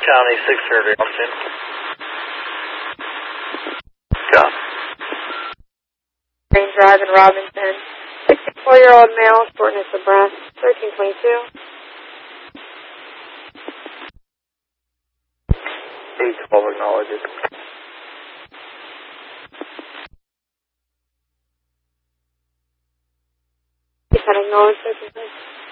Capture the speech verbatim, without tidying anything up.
County six survey, Austin. Got it. Range Drive in Robinson. sixty-four-year-old male, shortness of breath, thirteen twenty-two. eight twelve acknowledges. Is that acknowledged, thirteen twenty-two?